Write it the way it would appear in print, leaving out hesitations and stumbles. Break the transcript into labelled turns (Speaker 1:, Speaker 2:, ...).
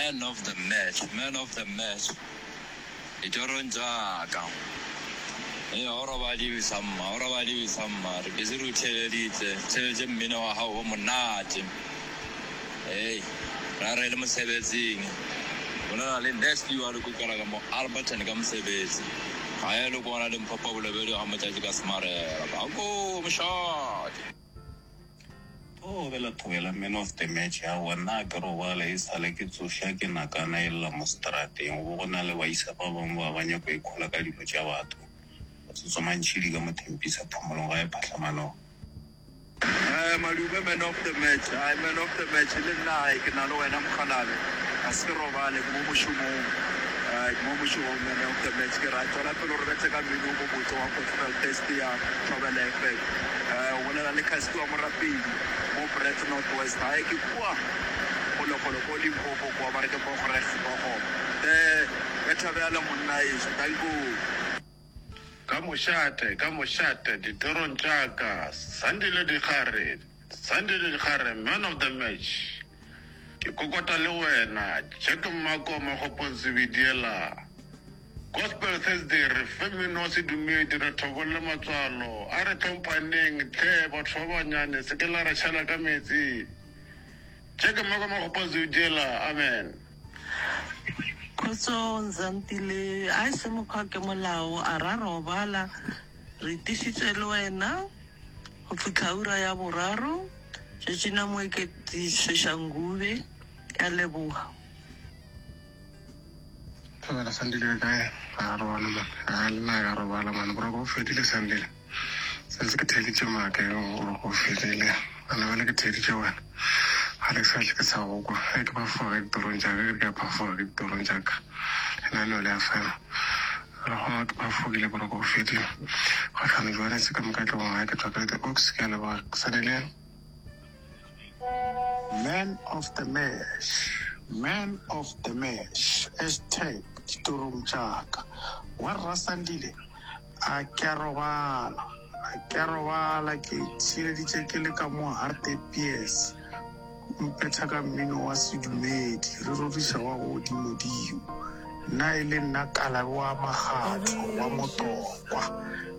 Speaker 1: Man of the match. Itoronjaka. Ora bali sama. Biziru tell mino how monati. Hey, rare msebezi. Wala le next you are kukala mo Albert and Gamsebezi. I look one of them papa will be how much I got smart. Go shot.
Speaker 2: Oh, well, man of the match. I will not grow while is allocated to Shaki Nakana Illa Mostrati, and Wonale Waisa Pabamba when you pay Kolakali Javato. So man, Chili Gamatin piece of Pomolonga Patamano.
Speaker 3: I am a man of the match. I'm man of the match in the night, and I know I'm Kanale. Askerovale, Momushumo. Momushu, man of the match. I told Apollo to Testia, Travel Effect. When I like us to Amarapi, more breath northwest. I keep one. Polo, Popo, American Poco. The Betavella Munai, Tango.
Speaker 4: Kamoshate, the Toronjaka, Sandile de Hare, man of the match. Kokota Luena, Chekamako Mahoponsi Vidiela. Gospel Thursday, Feminosi Dumid, Retovola Matalo, Aratom Paning, Te, Botrovanya, Sekelara Shalakamezi. Chekamako Mahoponsi Vidiela, Amen.
Speaker 5: Koso Zantile, I Samukake Malao, Araro Bala, Ritisha Luena, Ofikaura Yaburaro, Jajina Mweke Shanguve, Alebuha.
Speaker 6: Well, Sunday, I Arwana, man, Brogo, Fidel Sunday. Says a teddy Jamaica or Fidel, and I like a teddy Joan. Alex Alcasau, I can afford Doronjaga, for Doronjaga, and I know that fan. I forget about Fidel. I can't even ask him to go. I can talk at the books, can about Saturday. Man of the match, hashtag Turumchak. What Rasandile? A caravala, like a chili chekilekamo arte piece. Mpetaka mino wasidumedi, Rurovisha wa Odimudiu. Naile nakala wa mahato, wa moto,